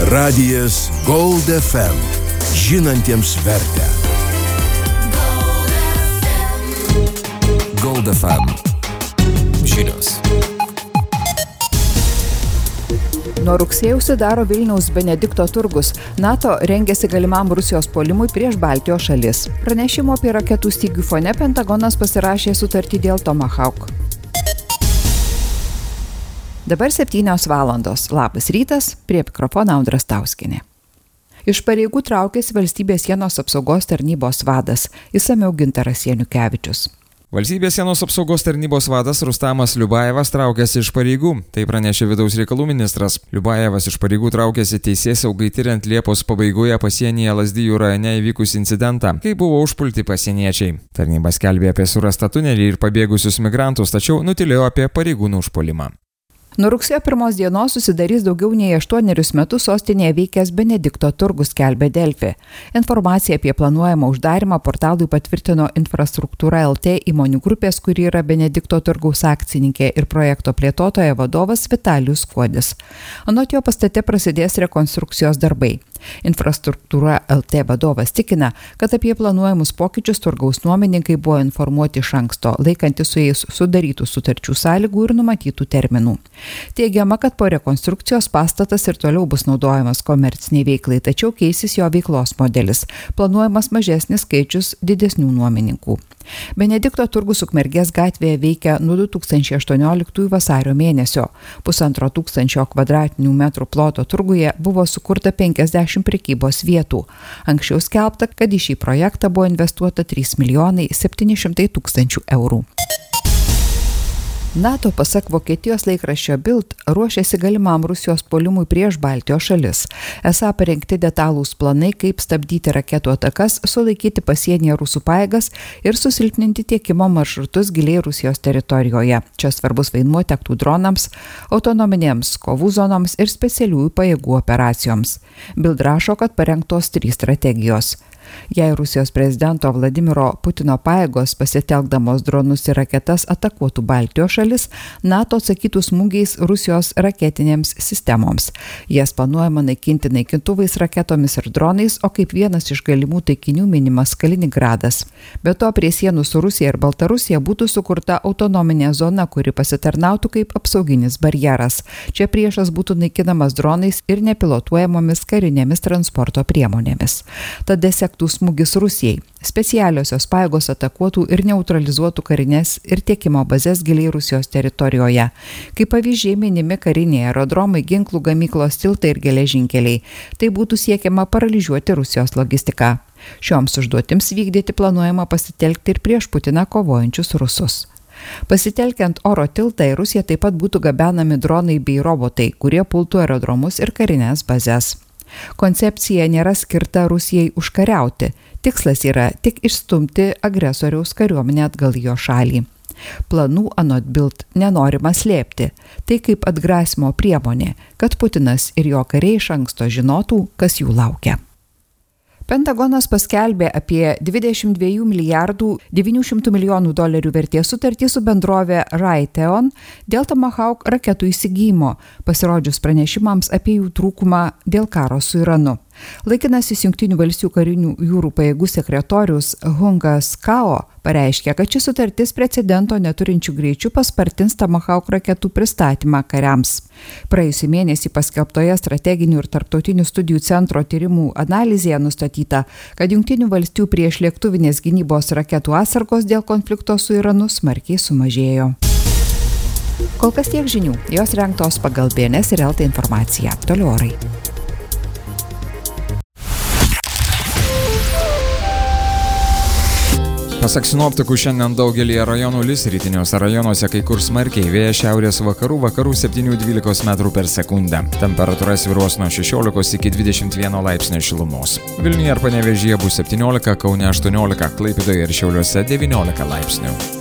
Radijas Gold FM. Žinantiems vertę. Gold FM. Žinios. Nuo rugsėjo užsidaro Vilniaus Benedikto turgus. NATO rengiasi galimam Rusijos puolimui prieš Baltijos šalis. Pranešimo apie raketų stygių fone Pentagonas pasirašė sutartį dėl Tomahawk. Dabar 7 valandos. Labas rytas, prie mikrofono Audra Stauskienė. Iš pareigų traukėsi Valstybės sienos apsaugos tarnybos vadas, išsamiau Gintaras Janukevičius. Valstybės sienos apsaugos tarnybos vadas Rustamas Liubajevas traukėsi iš pareigų, tai pranešė vidaus reikalų ministras. Liubajevas iš pareigų traukėsi teisėsaugai tiriant Liepos pabaigoje pasienyje Lazdijų rajone įvykusį incidentą, kai buvo užpulti pasieniečiai. Tarnyba skelbė apie surastą tunelį ir pabėgusius migrantus, tačiau nutylėjo apie pareigūnų užpuolimą. Nuo rugsėjo 1 dienos susidarys daugiau nei 8 metus sostinėje veikęs Benedikto turgus, skelbė Delfi. Informaciją apie planuojamą uždarimą portalui patvirtino Infrastruktūra LT įmonių grupės, kuri yra Benedikto turgaus akcininkė ir projekto plėtotoja vadovas Vitalijus Kuodis. Anot jo pastate prasidės rekonstrukcijos darbai. Infrastruktūra LT vadovas tikina, kad apie planuojamus pokyčius turgaus nuomininkai buvo informuoti iš anksto, laikantis su jais sudarytų sutarčių sąlygų ir numatytų terminų. Teigiama, kad po rekonstrukcijos pastatas ir toliau bus naudojamas komerciniai veiklai, tačiau keisis jo veiklos modelis. Planuojamas mažesnis skaičius didesnių nuomininkų. Benedikto turgus Ukmergės gatvėje veikia nuo 2018 vasario mėnesio. 1500 kvadratinių metrų ploto turguje buvo sukurta 50 prekybos vietų. Anksčiau skelbta, kad į šį projektą buvo investuota 3 700 000 eurų. NATO, pasak Vokietijos laikraščio Bild, ruošiasi galimam Rusijos puolimui prieš Baltijos šalis. Esą parengti detalūs planai, kaip stabdyti raketų atakas, sulaikyti pasienyje rusų pajėgas ir susilpninti tiekimo maršrutus giliai Rusijos teritorijoje. Čia svarbus vaidmuo tektų dronams, autonominėms kovų zonoms ir specialiųjų pajėgų operacijoms. Bild rašo, kad parengtos 3 strategijos. Jei Rusijos prezidento Vladimiro Putino pajėgos pasitelkdamos dronus ir raketas atakuotų Baltijos šalis, NATO atsakytų smūgiais Rusijos raketinėms sistemoms. Jas planuojama naikinti naikintuvais, raketomis ir dronais, o kaip vienas iš galimų taikinių minimas Kaliningradas. Be to, prie sienų su Rusija ir Baltarusija būtų sukurta autonominė zona, kuri pasitarnautų kaip apsauginis barjeras. Čia priešas būtų naikinamas dronais ir nepilotuojamomis karinėmis transporto priemonėmis. Tada sektų smūgis Rusijai. Specialiosios pajėgos atakuotų ir neutralizuotų karinės ir tiekimo bazės giliai Rusijos teritorijoje. Kaip pavyzdžiai minimi kariniai aerodromai, ginklų gamyklos, tiltai ir geležinkeliai. Tai būtų siekiama paralyžiuoti Rusijos logistiką. Šioms užduotims vykdyti planuojama pasitelkti ir prieš Putiną kovojančius rusus. Pasitelkiant oro tiltą į Rusiją taip pat būtų gabenami dronai bei robotai, kurie pultų aerodromus ir karinės bazės. Koncepcija nėra skirta Rusijai užkariauti. Tikslas yra tik išstumti agresoriaus kariuomenę atgal į jo šalį. Planų anot Bild nenorima slėpti. Tai kaip atgrasimo priemonė, kad Putinas ir jo kariai iš anksto žinotų, kas jų laukia. Pentagonas paskelbė apie 22 milijardų 900 milijonų dolerių vertės sutartį su bendrovė Raytheon dėl Tomahawk raketų įsigijimo, pasirodžius pranešimams apie jų trūkumą dėl karo su Iranu. Laikinasis Jungtinių valstijų karinių jūrų pajėgų sekretorius Hungas Kao pareiškė, kad ši sutartis precedento neturinčių greičių paspartins Tomahawk raketų pristatymą kariams. Praėjusį mėnesį paskelbtoje strateginių ir tarptautinių studijų centro tyrimų analizėje nustatyta, kad Jungtinių valstijų priešlėktuvinės gynybos raketų atsargos dėl konflikto su Iranu smarkiai sumažėjo. Kol kas tiek žinių, jos rengtos pagal BNS ir LT informaciją. Toliau orai. Pasak sinoptikų, šiandien daugelyje rajonų lis, rytiniuose rajonuose kai kur smarkiai, vėjas šiaurės vakarų 7-12 metrų per sekundę. Temperatūra svyruos nuo 16 iki 21 laipsnio šilumos. Vilniuje ir Panevėžyje bus 17, Kaune 18, Klaipėdoje ir Šiauliuose 19 laipsnių.